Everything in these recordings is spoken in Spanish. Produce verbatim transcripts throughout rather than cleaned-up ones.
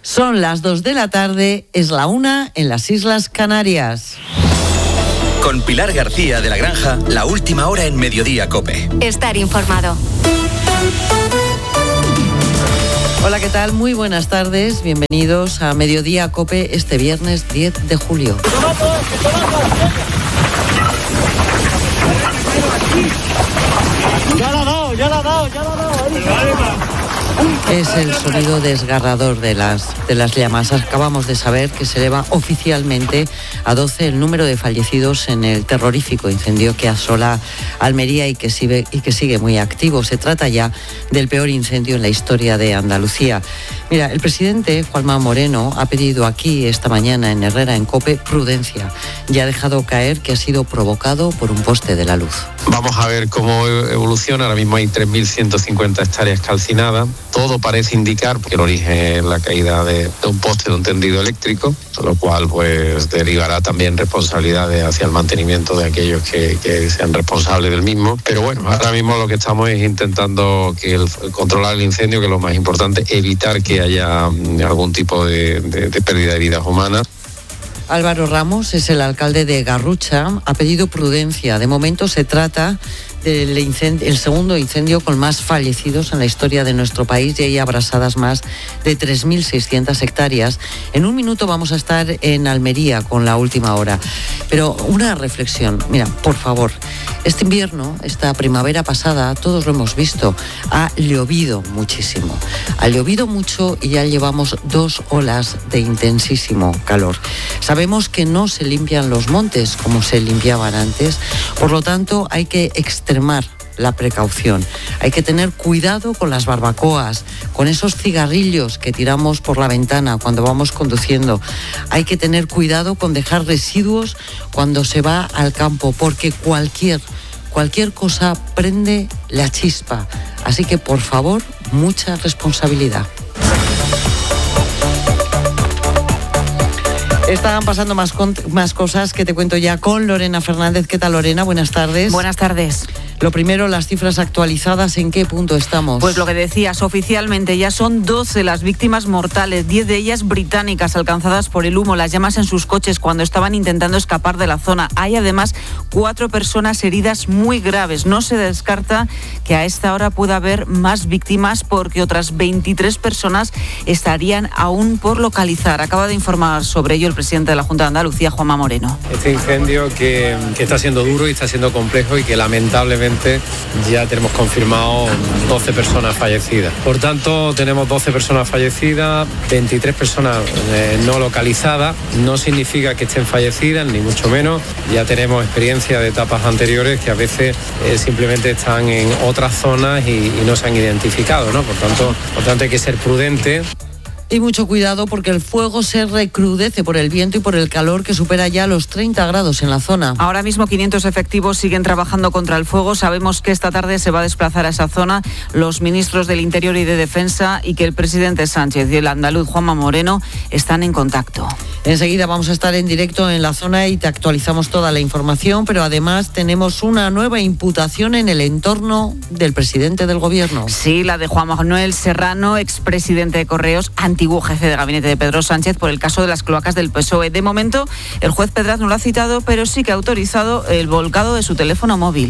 Son las dos de la tarde, es la una en las Islas Canarias. Con Pilar García de la Granja, la última hora en Mediodía COPE. Estar informado. Hola, ¿qué tal? Muy buenas tardes. Bienvenidos a Mediodía COPE este viernes diez de julio. Ya la ha dado, ya la ha dado, ya la ha dado. Es el sonido desgarrador de las, de las llamas. Acabamos de saber que se eleva oficialmente a doce el número de fallecidos en el terrorífico incendio que asola Almería y que sigue, y que sigue muy activo. Se trata ya del peor incendio en la historia de Andalucía. Mira, el presidente Juanma Moreno ha pedido aquí esta mañana en Herrera, en COPE, prudencia. Y ha dejado caer que ha sido provocado por un poste de la luz. Vamos a ver cómo evoluciona. Ahora mismo hay tres mil ciento cincuenta hectáreas calcinadas. Todo parece indicar que el origen es la caída de, de un poste de un tendido eléctrico, lo cual pues derivará también responsabilidades hacia el mantenimiento de aquellos que, que sean responsables del mismo. Pero bueno, ahora mismo lo que estamos es intentando que el, controlar el incendio, que es lo más importante, evitar que haya algún tipo de, de, de pérdida de vidas humanas. Álvaro Ramos es el alcalde de Garrucha, ha pedido prudencia. De momento se trata del incendio, el segundo incendio con más fallecidos en la historia de nuestro país, y hay abrasadas más de tres mil seiscientas hectáreas. En un minuto vamos a estar en Almería con la última hora. Pero una reflexión, mira, por favor, este invierno, esta primavera pasada, todos lo hemos visto, ha llovido muchísimo. Ha llovido mucho y ya llevamos dos olas de intensísimo calor. Sabemos que no se limpian los montes como se limpiaban antes, por lo tanto hay que extremar la precaución. Hay que tener cuidado con las barbacoas, con esos cigarrillos que tiramos por la ventana cuando vamos conduciendo. Hay que tener cuidado con dejar residuos cuando se va al campo, porque cualquier, cualquier cosa prende la chispa. Así que, por favor, mucha responsabilidad. Están pasando más, con, más cosas que te cuento ya con Lorena Fernández. ¿Qué tal, Lorena? Buenas tardes. Buenas tardes. Lo primero, las cifras actualizadas, ¿en qué punto estamos? Pues lo que decías, oficialmente ya son doce las víctimas mortales, diez de ellas británicas, alcanzadas por el humo, las llamas en sus coches cuando estaban intentando escapar de la zona. Hay además cuatro personas heridas muy graves. No se descarta que a esta hora pueda haber más víctimas, porque otras veintitrés personas estarían aún por localizar. Acaba de informar sobre ello el presidente de la Junta de Andalucía, Juanma Moreno. Este incendio que, que está siendo duro y está siendo complejo, y que lamentablemente ya tenemos confirmado doce personas fallecidas. Por tanto, tenemos doce personas fallecidas, veintitrés personas eh, no localizadas. No significa que estén fallecidas, ni mucho menos. Ya tenemos experiencia de etapas anteriores que a veces eh, simplemente están en otras zonas y, y no se han identificado, ¿no? Por tanto, por tanto, hay que ser prudente. Y mucho cuidado, porque el fuego se recrudece por el viento y por el calor, que supera ya los treinta grados en la zona. Ahora mismo quinientos efectivos siguen trabajando contra el fuego. Sabemos que esta tarde se va a desplazar a esa zona los ministros del Interior y de Defensa, y que el presidente Sánchez y el andaluz Juanma Moreno están en contacto. Enseguida vamos a estar en directo en la zona y te actualizamos toda la información, pero además tenemos una nueva imputación en el entorno del presidente del gobierno. Sí, la de Juan Manuel Serrano, expresidente de Correos, antiguo jefe de gabinete de Pedro Sánchez, por el caso de las cloacas del P S O E. De momento, el juez Pedraz no lo ha citado, pero sí que ha autorizado el volcado de su teléfono móvil.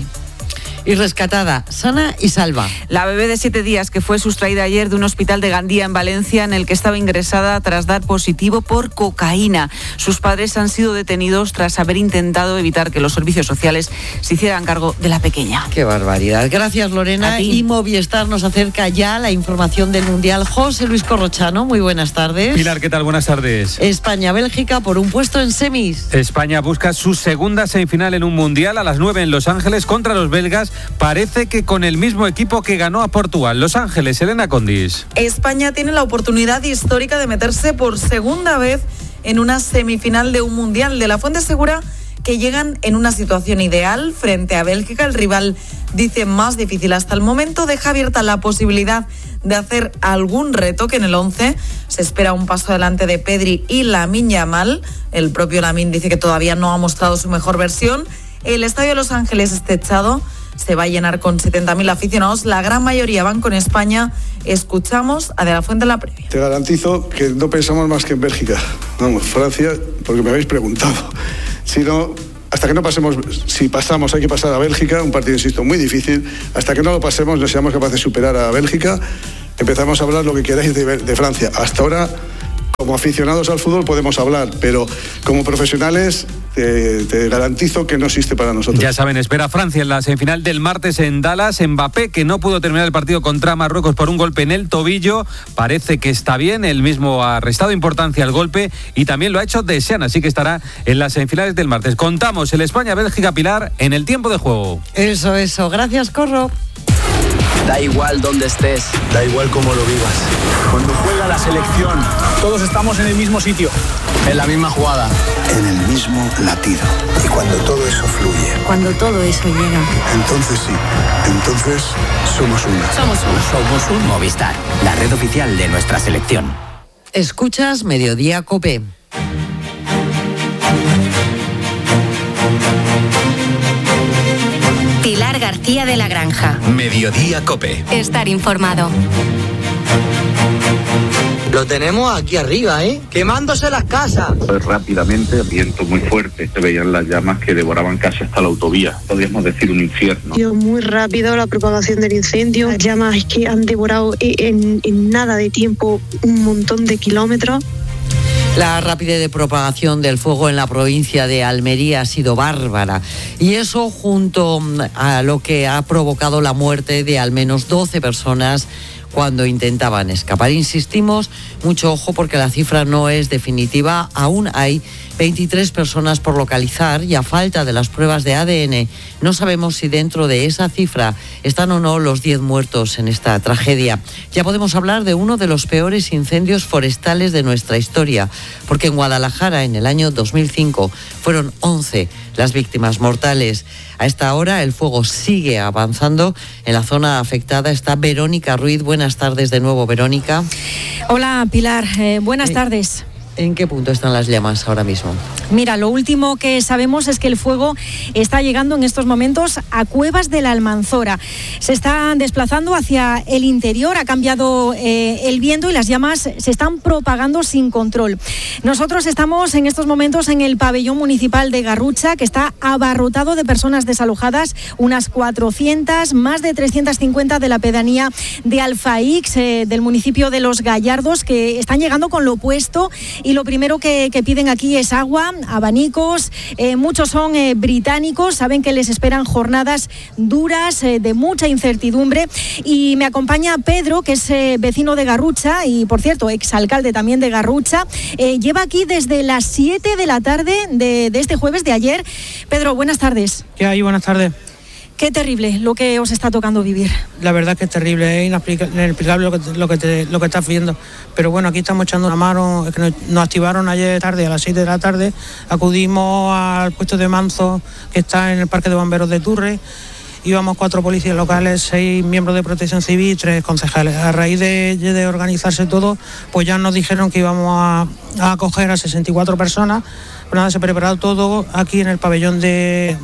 Y rescatada, sana y salva. La bebé de siete días que fue sustraída ayer de un hospital de Gandía, en Valencia, en el que estaba ingresada tras dar positivo por cocaína. Sus padres han sido detenidos tras haber intentado evitar que los servicios sociales se hicieran cargo de la pequeña. Qué barbaridad. Gracias, Lorena. Y Movistar nos acerca ya la información del Mundial. José Luis Corrochano, muy buenas tardes. Pilar, ¿qué tal? Buenas tardes. España-Bélgica por un puesto en semis. España busca su segunda semifinal en un Mundial a las nueve en Los Ángeles contra los belgas. Parece que con el mismo equipo que ganó a Portugal. Los Ángeles, Elena Condis. España tiene la oportunidad histórica de meterse por segunda vez en una semifinal de un Mundial. De la Fuente asegura que llegan en una situación ideal frente a Bélgica. El rival dice más difícil hasta el momento. Deja abierta la posibilidad de hacer algún reto, que en el once se espera un paso adelante de Pedri y Lamine Yamal. El propio Lamine dice que todavía no ha mostrado su mejor versión. El estadio de Los Ángeles es techado. se va a llenar con setenta mil aficionados. La gran mayoría van con España. Escuchamos a De La Fuente en la previa. Te garantizo que no pensamos más que en Bélgica. Vamos, Francia, porque me habéis preguntado. Si no, hasta que no pasemos, si pasamos hay que pasar a Bélgica, un partido, insisto, muy difícil. Hasta que no lo pasemos, no seamos capaces de superar a Bélgica, empezamos a hablar lo que queráis de, de Francia. Hasta ahora, como aficionados al fútbol podemos hablar, pero como profesionales te, te garantizo que no existe para nosotros. Ya saben, espera Francia en la semifinal del martes en Dallas. Mbappé, que no pudo terminar el partido contra Marruecos por un golpe en el tobillo, parece que está bien. Él mismo ha restado importancia al golpe y también lo ha hecho Desean, así que estará en las semifinales del martes. Contamos el España-Bélgica, Pilar, en el tiempo de juego. Eso, eso. Gracias, Corro. Da igual dónde estés, da igual cómo lo vivas. Cuando juega la selección, todos estamos en el mismo sitio, en la misma jugada, en el mismo latido. Y cuando todo eso fluye, cuando todo eso llega, entonces sí, entonces somos una. Somos uno. Somos un Movistar, la red oficial de nuestra selección. Escuchas Mediodía COPE. Pilar García de la Granja. Mediodía COPE. Estar informado. Lo tenemos aquí arriba, ¿eh? Quemándose las casas. Pues rápidamente, viento muy fuerte. Se veían las llamas que devoraban casi hasta la autovía. Podríamos decir un infierno. Ha sido muy rápido la propagación del incendio. Las llamas es que han devorado en, en nada de tiempo un montón de kilómetros. La rapidez de propagación del fuego en la provincia de Almería ha sido bárbara y eso junto a lo que ha provocado la muerte de al menos doce personas cuando intentaban escapar. Insistimos, mucho ojo porque la cifra no es definitiva, aún hay veintitrés personas por localizar y a falta de las pruebas de A D N no sabemos si dentro de esa cifra están o no los diez muertos en esta tragedia. Ya podemos hablar de uno de los peores incendios forestales de nuestra historia, porque en Guadalajara en el año dos mil cinco fueron once las víctimas mortales. A esta hora el fuego sigue avanzando. En la zona afectada está Verónica Ruiz. Buenas tardes de nuevo, Verónica. Hola, Pilar. Eh, buenas eh. tardes. ¿En qué punto están las llamas ahora mismo? Mira, lo último que sabemos es que el fuego está llegando en estos momentos a Cuevas de la Almanzora. Se están desplazando hacia el interior, ha cambiado eh, el viento y las llamas se están propagando sin control. Nosotros estamos en estos momentos en el pabellón municipal de Garrucha, que está abarrotado de personas desalojadas, unas cuatrocientas, más de trescientas cincuenta de la pedanía de Alfaix, eh, del municipio de Los Gallardos, que están llegando con lo opuesto. Y lo primero que, que piden aquí es agua, abanicos, eh, muchos son eh, británicos, saben que les esperan jornadas duras, eh, de mucha incertidumbre. Y me acompaña Pedro, que es eh, vecino de Garrucha y, por cierto, exalcalde también de Garrucha. Eh, lleva aquí desde las siete de la tarde de, de este jueves de ayer. Pedro, buenas tardes. ¿Qué hay? Buenas tardes. Qué terrible lo que os está tocando vivir. La verdad es que es terrible, es inexplicable lo que, lo que, te, lo que estás viendo. Pero bueno, aquí estamos echando una mano, es que nos, nos activaron ayer tarde, a las seis de la tarde, acudimos al puesto de Manzo, que está en el Parque de Bomberos de Turre. Íbamos cuatro policías locales, seis miembros de Protección Civil y tres concejales. A raíz de, de organizarse todo, pues ya nos dijeron que íbamos a, a acoger a sesenta y cuatro personas. Pues nada, se ha preparado todo aquí en el pabellón de...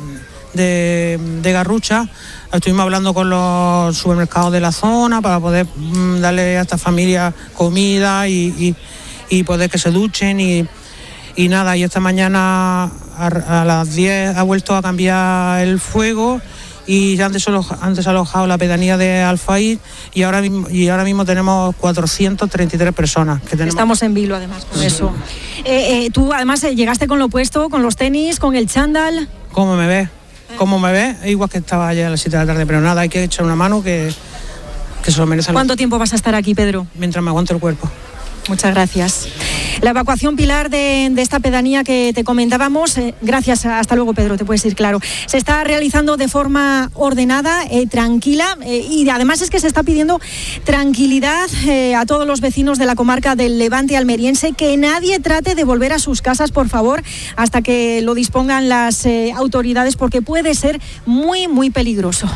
De, de Garrucha. Estuvimos hablando con los supermercados de la zona para poder mmm, darle a estas familias comida y, y, y poder que se duchen y, y nada, y esta mañana a, a las diez ha vuelto a cambiar el fuego y ya han desalojado, han desalojado la pedanía de Alfaix y ahora mismo, y ahora mismo tenemos cuatrocientas treinta y tres personas. Que tenemos. Estamos en vilo además con sí. eso. Eh, eh, tú además eh, llegaste con lo puesto, con los tenis, con el chándal. ¿Cómo me ves? Como me ves, igual que estaba ayer a las siete de la tarde, pero nada, hay que echar una mano que, que se lo merecen. ¿Cuánto tiempo vas a estar aquí, Pedro? Mientras me aguante el cuerpo. Muchas gracias. La evacuación, Pilar, de, de esta pedanía que te comentábamos, eh, gracias, hasta luego, Pedro, te puedes ir, claro, se está realizando de forma ordenada, eh, tranquila, eh, y además es que se está pidiendo tranquilidad eh, a todos los vecinos de la comarca del Levante almeriense, que nadie trate de volver a sus casas, por favor, hasta que lo dispongan las eh, autoridades, porque puede ser muy, muy peligroso.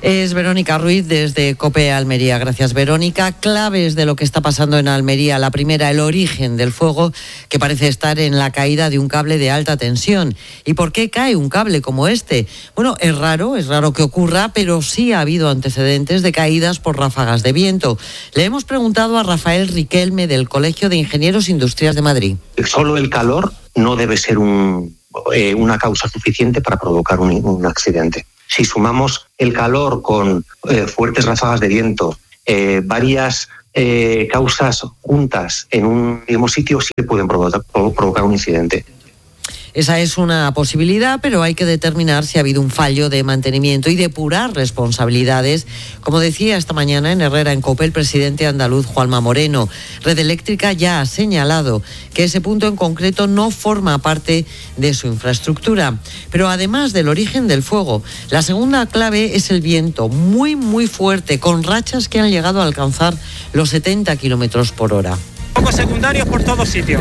Es Verónica Ruiz desde COPE Almería. Gracias, Verónica. Claves de lo que está pasando en Almería. La primera, el origen del fuego, que parece estar en la caída de un cable de alta tensión. ¿Y por qué cae un cable como este? Bueno, es raro, es raro que ocurra, pero sí ha habido antecedentes de caídas por ráfagas de viento. Le hemos preguntado a Rafael Riquelme del Colegio de Ingenieros Industriales de Madrid. Solo el calor no debe ser un, eh, una causa suficiente para provocar un, un accidente. Si sumamos el calor con eh, fuertes ráfagas de viento, eh, varias eh, causas juntas en un mismo sitio, sí que pueden provocar, provocar un incidente. Esa es una posibilidad, pero hay que determinar si ha habido un fallo de mantenimiento y depurar responsabilidades. Como decía esta mañana en Herrera en COPE el presidente andaluz Juanma Moreno, Red Eléctrica ya ha señalado que ese punto en concreto no forma parte de su infraestructura. Pero además del origen del fuego, la segunda clave es el viento, muy muy fuerte, con rachas que han llegado a alcanzar los setenta kilómetros por hora. Focos secundarios por todos sitios.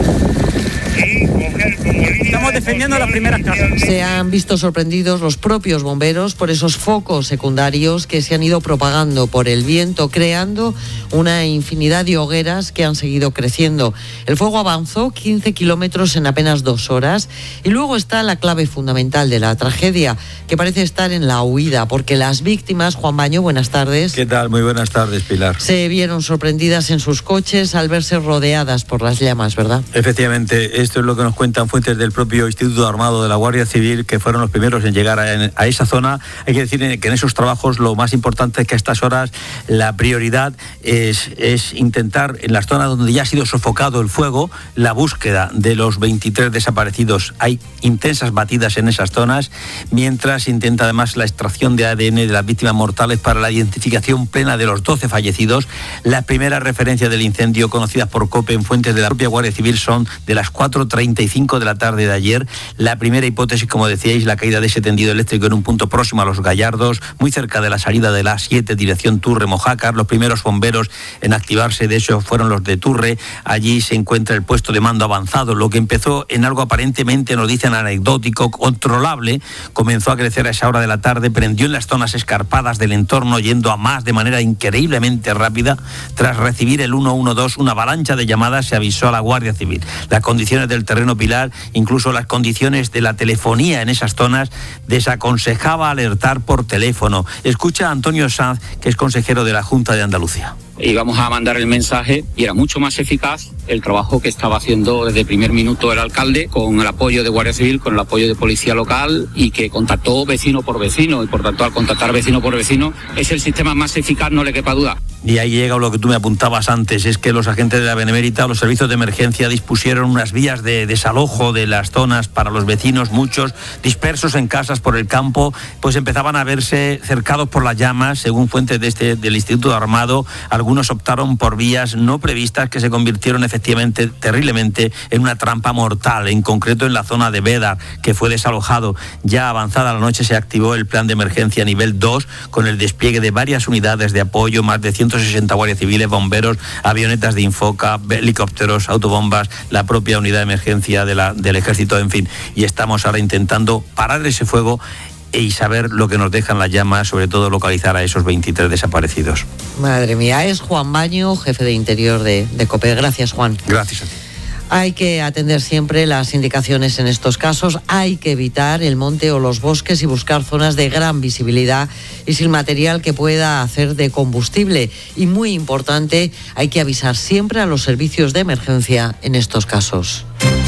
Estamos defendiendo las primeras casas. Se han visto sorprendidos los propios bomberos por esos focos secundarios que se han ido propagando por el viento, creando una infinidad de hogueras que han seguido creciendo. El fuego avanzó quince kilómetros en apenas dos horas y luego está la clave fundamental de la tragedia, que parece estar en la huida, porque las víctimas, Juan Baño, buenas tardes. ¿Qué tal? Muy buenas tardes, Pilar. Se vieron sorprendidas en sus coches al verse rodeadas por las llamas, ¿verdad? Efectivamente, esto es lo que nos cuentan fuentes del propio Instituto Armado de la Guardia Civil, que fueron los primeros en llegar a, a esa zona. Hay que decir que en esos trabajos lo más importante es que a estas horas la prioridad es, es intentar, en las zonas donde ya ha sido sofocado el fuego, la búsqueda de los veintitrés desaparecidos. Hay intensas batidas en esas zonas, mientras intenta además la extracción de A D N de las víctimas mortales para la identificación plena de los doce fallecidos. Las primeras referencias del incendio conocidas por COPE en fuentes de la propia Guardia Civil son de las cuatro treinta y cinco de la tarde de ayer. La primera hipótesis, como decíais, la caída de ese tendido eléctrico en un punto próximo a Los Gallardos, muy cerca de la salida de la A siete, dirección Turre-Mojácar. Los primeros bomberos en activarse, de hecho, fueron los de Turre. Allí se encuentra el puesto de mando avanzado. Lo que empezó en algo aparentemente, nos dicen, anecdótico, controlable, comenzó a crecer a esa hora de la tarde, prendió en las zonas escarpadas del entorno, yendo a más de manera increíblemente rápida. Tras recibir el ciento doce, una avalancha de llamadas, se avisó a la Guardia Civil. Las condiciones del terreno, Pilar, incluso las condiciones de la telefonía en esas zonas, desaconsejaba alertar por teléfono. Escucha a Antonio Sanz, que es consejero de la Junta de Andalucía. Íbamos a mandar el mensaje y era mucho más eficaz el trabajo que estaba haciendo desde el primer minuto el alcalde, con el apoyo de Guardia Civil, con el apoyo de Policía Local, y que contactó vecino por vecino, y por tanto al contactar vecino por vecino es el sistema más eficaz, no le quepa duda. Y ahí llega lo que tú me apuntabas antes, es que los agentes de la Benemérita, los servicios de emergencia, dispusieron unas vías de desalojo de las zonas para los vecinos, muchos dispersos en casas por el campo, pues empezaban a verse cercados por las llamas. Según fuentes de este, del Instituto Armado, algunos optaron por vías no previstas que se convirtieron efectivamente terriblemente en una trampa mortal, en concreto en la zona de Bédar, que fue desalojado. Ya avanzada la noche se activó el plan de emergencia nivel dos, con el despliegue de varias unidades de apoyo, más de ciento sesenta guardias civiles, bomberos, avionetas de Infoca, helicópteros, autobombas, la propia unidad de emergencia de la, del ejército, en fin. Y estamos ahora intentando parar ese fuego y saber lo que nos dejan las llamas, sobre todo localizar a esos veintitrés desaparecidos. Madre mía, es Juan Baño, jefe de Interior de, de COPE. Gracias, Juan. Gracias a ti. Hay que atender siempre las indicaciones en estos casos, hay que evitar el monte o los bosques y buscar zonas de gran visibilidad y sin material que pueda hacer de combustible. Y muy importante, hay que avisar siempre a los servicios de emergencia en estos casos.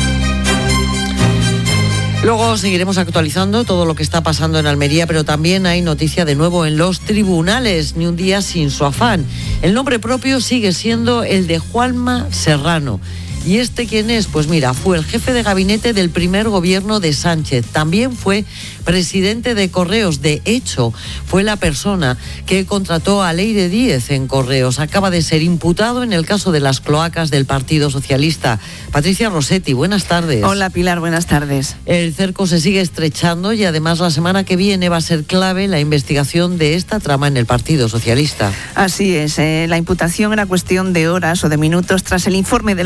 Luego seguiremos actualizando todo lo que está pasando en Almería, pero también hay noticia de nuevo en los tribunales, ni un día sin su afán. El nombre propio sigue siendo el de Juanma Serrano. ¿Y este quién es? Pues mira, fue el jefe de gabinete del primer gobierno de Sánchez. También fue presidente de Correos. De hecho, fue la persona que contrató a Leire Díez en Correos. Acaba de ser imputado en el caso de las cloacas del Partido Socialista. Patricia Rossetti, buenas tardes. Hola, Pilar, buenas tardes. El cerco se sigue estrechando y además la semana que viene va a ser clave la investigación de esta trama en el Partido Socialista. Así es, eh, la imputación era cuestión de horas o de minutos tras el informe de la U C O de ayer,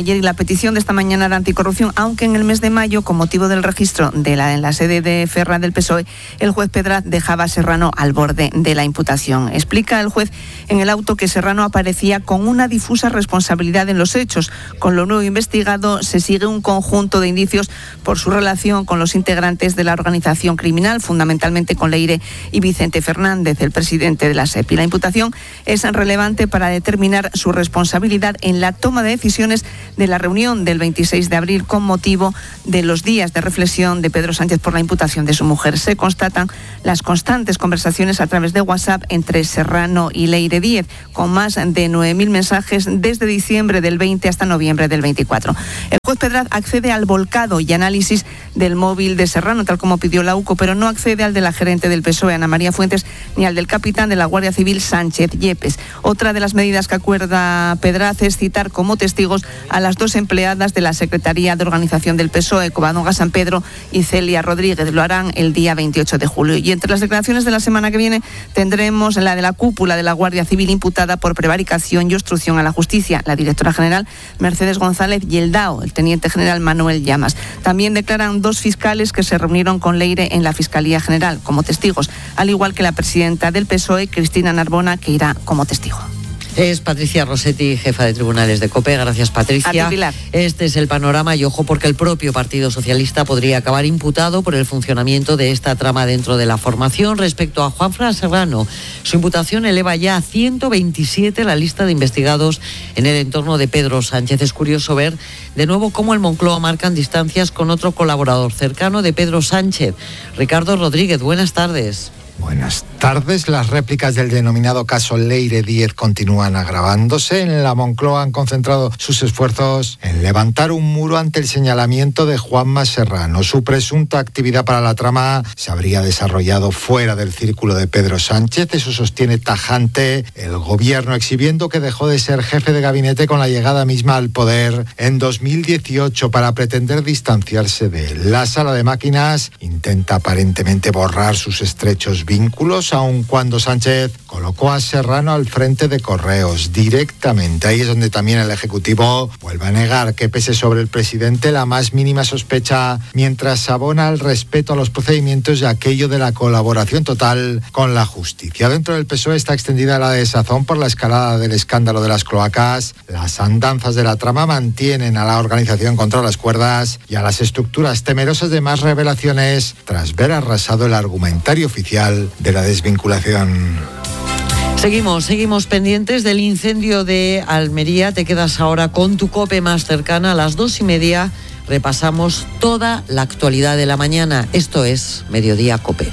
ayer y la petición de esta mañana de anticorrupción, aunque en el mes de mayo, con motivo del registro de la, en la sede de Ferraz del P S O E, el juez Pedraz dejaba a Serrano al borde de la imputación. Explica el juez en el auto que Serrano aparecía con una difusa responsabilidad en los hechos. Con lo nuevo investigado se sigue un conjunto de indicios por su relación con los integrantes de la organización criminal, fundamentalmente con Leire y Vicente Fernández, el presidente de la S E P I. La imputación es relevante para determinar su responsabilidad en la toma de decisiones de la reunión del veintiséis de abril con motivo de los días de reflexión de Pedro Sánchez por la imputación de su mujer. Se constatan las constantes conversaciones a través de WhatsApp entre Serrano y Leire Díez, con más de nueve mil mensajes desde diciembre del veinte hasta noviembre del veinticuatro. El juez Pedraz accede al volcado y análisis del móvil de Serrano, tal como pidió la U C O, pero no accede al de la gerente del P S O E, Ana María Fuentes, ni al del capitán de la Guardia Civil, Sánchez Yepes. Otra de las medidas que acuerda Pedraz es citar como testigos a las dos empleadas de la Secretaría de Organización del P S O E, Covadonga San Pedro y Celia Rodríguez. Lo harán el día veintiocho de julio. Y entre las declaraciones de la semana que viene tendremos la de la cúpula de la Guardia Civil imputada por prevaricación y obstrucción a la justicia, la directora general Mercedes González y el D A O, el teniente general Manuel Llamas. También declaran dos fiscales que se reunieron con Leire en la Fiscalía General como testigos, al igual que la presidenta del P S O E, Cristina Narbona, que irá como testigo. Es Patricia Rossetti, jefa de tribunales de COPE. Gracias, Patricia. A ti, Pilar. Este es el panorama y ojo porque el propio Partido Socialista podría acabar imputado por el funcionamiento de esta trama dentro de la formación. Respecto a Juanfran Serrano, su imputación eleva ya a ciento veintisiete la lista de investigados en el entorno de Pedro Sánchez. Es curioso ver de nuevo cómo el Moncloa marcan distancias con otro colaborador cercano de Pedro Sánchez, Ricardo Rodríguez. Buenas tardes. Buenas tardes. Las réplicas del denominado caso Leire Díez continúan agravándose. En la Moncloa han concentrado sus esfuerzos en levantar un muro ante el señalamiento de Juanma Serrano. Su presunta actividad para la trama se habría desarrollado fuera del círculo de Pedro Sánchez. Eso sostiene tajante el gobierno, exhibiendo que dejó de ser jefe de gabinete con la llegada misma al poder en dos mil dieciocho para pretender distanciarse de él. La sala de máquinas intenta aparentemente borrar sus estrechos vínculos, aun cuando Sánchez colocó a Serrano al frente de Correos directamente. Ahí es donde también el Ejecutivo vuelve a negar que pese sobre el presidente la más mínima sospecha, mientras abona el respeto a los procedimientos y aquello de la colaboración total con la justicia. Dentro del P S O E está extendida la desazón por la escalada del escándalo de las cloacas. Las andanzas de la trama mantienen a la organización contra las cuerdas y a las estructuras temerosas de más revelaciones tras ver arrasado el argumentario oficial de la desvinculación. Seguimos, seguimos pendientes del incendio de Almería. Te quedas ahora con tu COPE más cercana. A las dos y media repasamos toda la actualidad de la mañana. Esto es Mediodía COPE.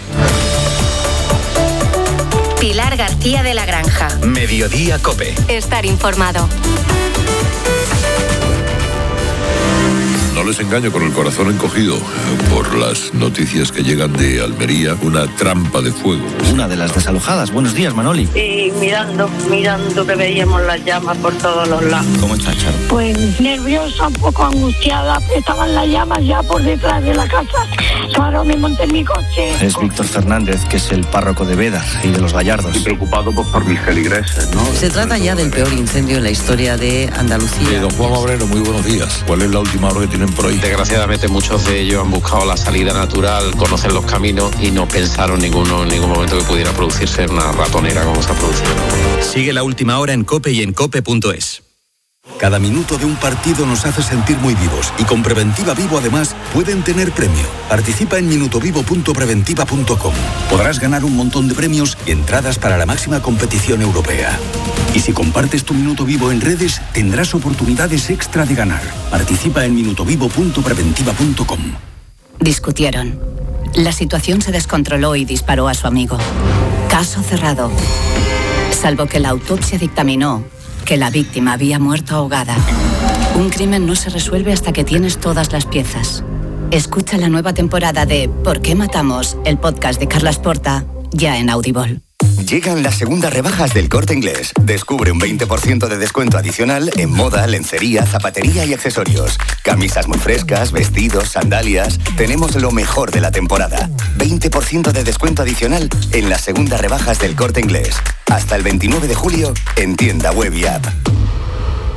Pilar García de la Granja. Mediodía COPE. Estar informado. No les engaño, con el corazón encogido por las noticias que llegan de Almería, una trampa de fuego. Una de las desalojadas. Buenos días, Manoli. Sí, mirando, mirando que veíamos las llamas por todos los lados. ¿Cómo está, Charo? Pues nerviosa, un poco angustiada. Estaban las llamas ya por detrás de la casa. Claro, me monté en mi coche. Es Víctor Fernández, que es el párroco de Beda y de los Gallardos. Estoy preocupado pues, por mis feligreses, ¿no? Se trata ya del peor incendio en la historia de Andalucía. Sí, don Juan Obrero, muy buenos días. ¿Cuál es la última hora que tienen por ahí? Desgraciadamente muchos de ellos han buscado la salida natural, conocen los caminos y no pensaron ninguno, en ningún momento que pudiera producirse una ratonera como se ha producido. Sigue la última hora en COPE y en cope punto es. Cada minuto de un partido nos hace sentir muy vivos y con Preventiva Vivo además pueden tener premio. Participa en minutovivo punto preventiva punto com. Podrás ganar un montón de premios y entradas para la máxima competición europea. Y si compartes tu minuto vivo en redes, tendrás oportunidades extra de ganar. Participa en minutovivo punto preventiva punto com. Discutieron. La situación se descontroló y disparó a su amigo. Caso cerrado. Salvo que la autopsia dictaminó que la víctima había muerto ahogada. Un crimen no se resuelve hasta que tienes todas las piezas. Escucha la nueva temporada de ¿Por qué matamos?, el podcast de Carlas Porta, ya en Audible. Llegan las segundas rebajas del Corte Inglés. Descubre un veinte por ciento de descuento adicional en moda, lencería, zapatería y accesorios. Camisas muy frescas, vestidos, sandalias. Tenemos lo mejor de la temporada. veinte por ciento de descuento adicional en las segundas rebajas del Corte Inglés. Hasta el veintinueve de julio en tienda web y app.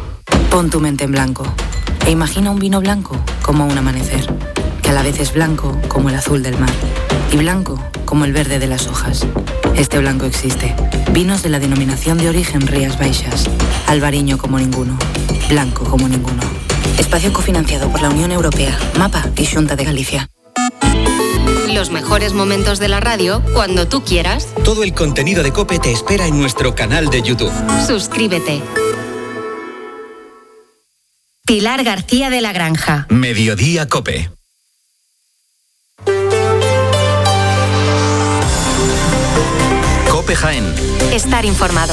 Pon tu mente en blanco e imagina un vino blanco como un amanecer, que a la vez es blanco como el azul del mar y blanco como el verde de las hojas. Este blanco existe. Vinos de la denominación de origen Rías Baixas. Albariño como ninguno. Blanco como ninguno. Espacio cofinanciado por la Unión Europea, Mapa y Xunta de Galicia. Los mejores momentos de la radio cuando tú quieras. Todo el contenido de COPE te espera en nuestro canal de YouTube. Suscríbete. Pilar García de la Granja. Mediodía COPE. COPE Jaén. Estar informado.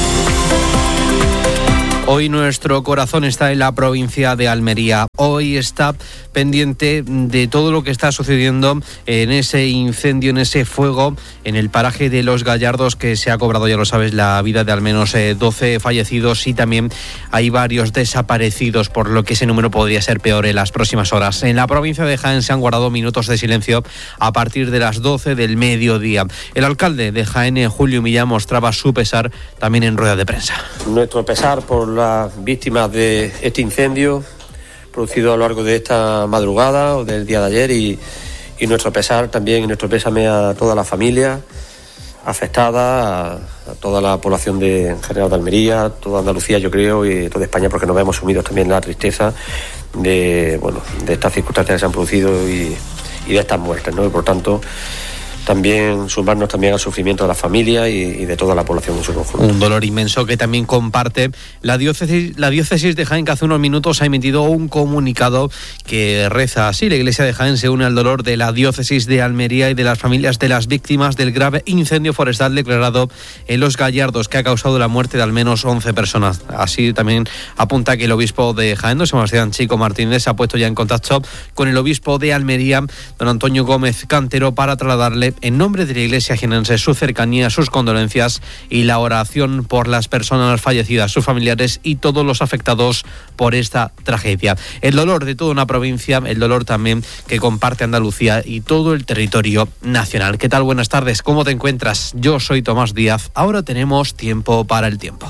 Hoy nuestro corazón está en la provincia de Almería. Hoy está pendiente de todo lo que está sucediendo en ese incendio, en ese fuego, en el paraje de Los Gallardos, que se ha cobrado, ya lo sabes, la vida de al menos doce fallecidos y también hay varios desaparecidos, por lo que ese número podría ser peor en las próximas horas. En la provincia de Jaén se han guardado minutos de silencio a partir de las doce del mediodía. El alcalde de Jaén, Julio Millán, mostraba su pesar también en rueda de prensa. Nuestro pesar por las víctimas de este incendio producido a lo largo de esta madrugada o del día de ayer y, y nuestro pesar también, nuestro pésame a toda la familia afectada, a, a toda la población de General de Almería, toda Andalucía, yo creo, y toda España, porque nos vemos sumidos también en la tristeza de, bueno, de estas circunstancias que se han producido y, y de estas muertes, ¿no? Y por tanto, también sumarnos también al sufrimiento de la familia y, y de toda la población en su conjunto. Un dolor inmenso que también comparte la diócesis, la diócesis de Jaén, que hace unos minutos ha emitido un comunicado que reza así: la Iglesia de Jaén se une al dolor de la diócesis de Almería y de las familias de las víctimas del grave incendio forestal declarado en Los Gallardos, que ha causado la muerte de al menos once personas. Así también apunta que el obispo de Jaén, don Sebastián Chico Martínez, se ha puesto ya en contacto con el obispo de Almería, don Antonio Gómez Cantero, para trasladarle en nombre de la Iglesia jienense su cercanía, sus condolencias y la oración por las personas fallecidas, sus familiares y todos los afectados por esta tragedia. El dolor de toda una provincia, el dolor también que comparte Andalucía y todo el territorio nacional. ¿Qué tal? Buenas tardes, ¿cómo te encuentras? Yo soy Tomás Díaz. Ahora tenemos tiempo para el tiempo.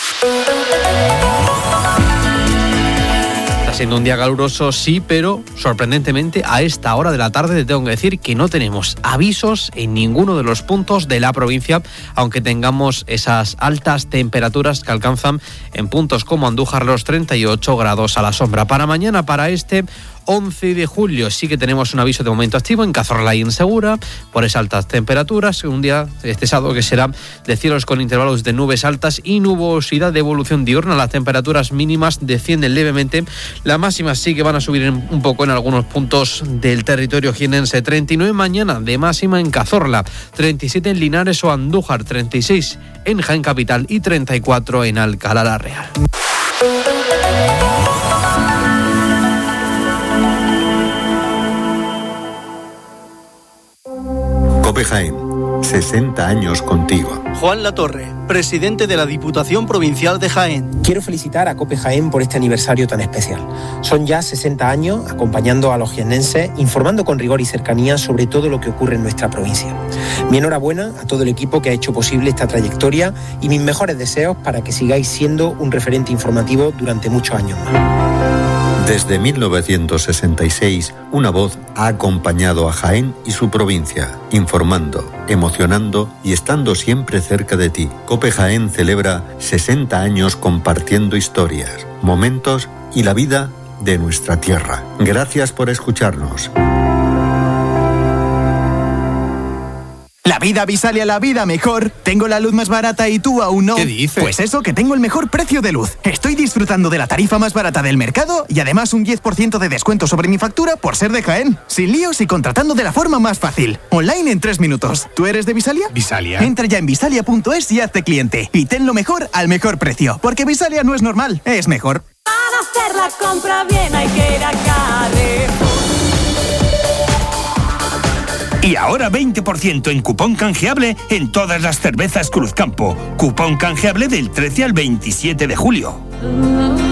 Siendo un día caluroso, sí, pero sorprendentemente a esta hora de la tarde te tengo que decir que no tenemos avisos en ninguno de los puntos de la provincia, aunque tengamos esas altas temperaturas que alcanzan en puntos como Andújar los treinta y ocho grados a la sombra. Para mañana, para este once de julio, sí que tenemos un aviso de momento activo en Cazorla y en Segura por esas altas temperaturas. Un día, este sábado, que será de cielos con intervalos de nubes altas y nubosidad de evolución diurna. Las temperaturas mínimas descienden levemente. Las máximas sí que van a subir un poco en algunos puntos del territorio jienense. treinta y nueve mañana de máxima en Cazorla, treinta y siete en Linares o Andújar, treinta y seis en Jaén Capital y treinta y cuatro en Alcalá la Real. COPE Jaén, sesenta años contigo. Juan Latorre, presidente de la Diputación Provincial de Jaén. Quiero felicitar a COPE Jaén por este aniversario tan especial. Son ya sesenta años acompañando a los jiennenses, informando con rigor y cercanía sobre todo lo que ocurre en nuestra provincia. Mi enhorabuena a todo el equipo que ha hecho posible esta trayectoria y mis mejores deseos para que sigáis siendo un referente informativo durante muchos años más. Desde mil novecientos sesenta y seis, una voz ha acompañado a Jaén y su provincia, informando, emocionando y estando siempre cerca de ti. COPE Jaén celebra sesenta años compartiendo historias, momentos y la vida de nuestra tierra. Gracias por escucharnos. La vida Visalia, la vida mejor. Tengo la luz más barata y tú aún no. ¿Qué dices? Pues eso, que tengo el mejor precio de luz. Estoy disfrutando de la tarifa más barata del mercado y además un diez por ciento de descuento sobre mi factura por ser de Jaén. Sin líos y contratando de la forma más fácil. Online en tres minutos. ¿Tú eres de Visalia? Visalia. Entra ya en visalia punto es y hazte cliente. Y ten lo mejor al mejor precio. Porque Visalia no es normal, es mejor. Para hacer la compra bien hay que ir a Carrefour. Y ahora veinte por ciento en cupón canjeable en todas las cervezas Cruzcampo. Cupón canjeable del trece al veintisiete de julio.